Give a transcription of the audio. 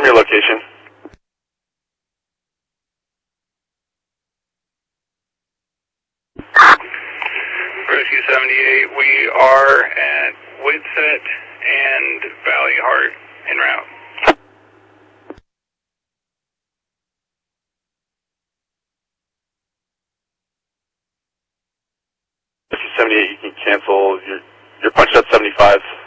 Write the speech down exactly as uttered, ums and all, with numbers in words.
confirm your location. Rescue seventy-eight, we are at Whitset and Valley Heart en route. Rescue seventy-eight, you can cancel. You're, you're punched at seventy-five.